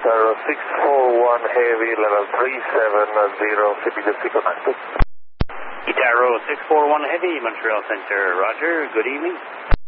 Guitar 641 Heavy, level 370, CPJ connected. Guitar 641 Heavy, Montreal Center, roger, good evening.